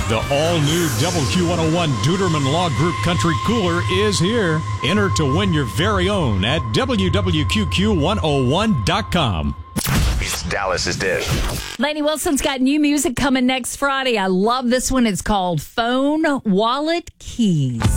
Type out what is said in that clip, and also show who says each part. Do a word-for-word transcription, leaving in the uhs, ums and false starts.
Speaker 1: The all-new W Q one oh one Duderman Law Group Country Cooler is here. Enter to win your very own at W W Q Q one oh one dot com.
Speaker 2: It's Dallas's Dish.
Speaker 3: Lainey Wilson's got new music coming next Friday. I love this one. It's called Phone Wallet Keys.